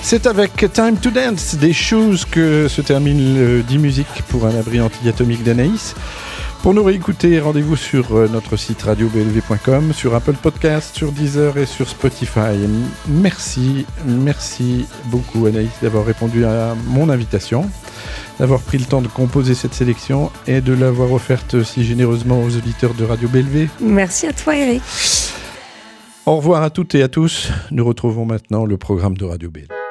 C'est avec Time to Dance des Shoes que se termine le 10 musiques pour un abri anti-atomique d'Anaïs. Pour nous réécouter, rendez-vous sur notre site radioblv.com, sur Apple Podcast, sur Deezer et sur Spotify. Merci beaucoup Anaïs d'avoir répondu à mon invitation, d'avoir pris le temps de composer cette sélection et de l'avoir offerte si généreusement aux auditeurs de Radio BLV. Merci à toi Eric. Au revoir à toutes et à tous. Nous retrouvons maintenant le programme de Radio BLV.